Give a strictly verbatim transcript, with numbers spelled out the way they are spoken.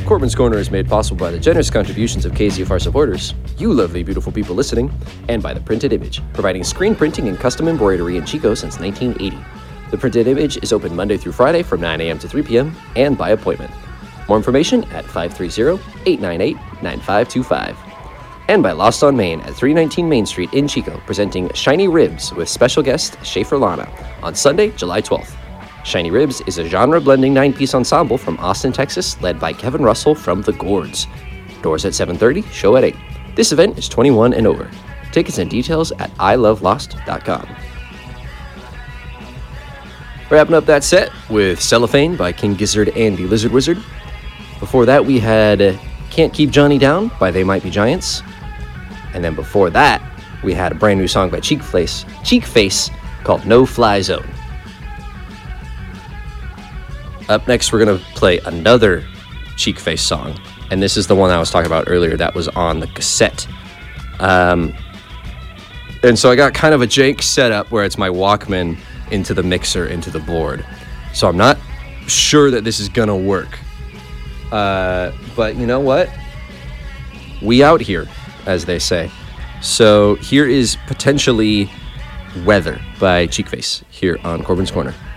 Corbin's Corner is made possible by the generous contributions of K Z F R supporters, you lovely, beautiful people listening, and by The Printed Image, providing screen printing and custom embroidery in Chico since nineteen eighty. The Printed Image is open Monday through Friday from nine a.m. to three p.m. and by appointment. More information at five three zero, eight nine eight, nine five two five. And by Lost on Main at three nineteen Main Street in Chico, presenting Shiny Ribs with special guest Schaefer Lana on Sunday, July twelfth. Shiny Ribs is a genre-blending nine-piece ensemble from Austin, Texas, led by Kevin Russell from The Gourds. Doors at seven thirty, show at eight. This event is twenty-one and over. Tickets and details at i love lost dot com. Wrapping up that set with Cellophane by King Gizzard and the Lizard Wizard. Before that, we had Can't Keep Johnny Down by They Might Be Giants. And then before that, we had a brand new song by Cheek Face, Cheek Face called No Fly Zone. Up next, we're going to play another Cheek Face song. And this is the one I was talking about earlier that was on the cassette. Um, and so I got kind of a jank setup where it's my Walkman into the mixer, into the board. So I'm not sure that this is going to work. Uh, but you know what? We out here, as they say. So here is potentially Weather by Cheek Face here on Corbin's Corner.